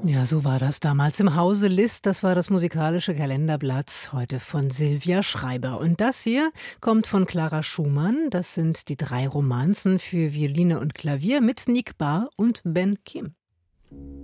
Ja, so war das damals im Hause Liszt. Das war das musikalische Kalenderblatt, heute von Silvia Schreiber. Und das hier kommt von Clara Schumann. Das sind die 3 Romanzen für Violine und Klavier mit Nick Barr und Ben Kim.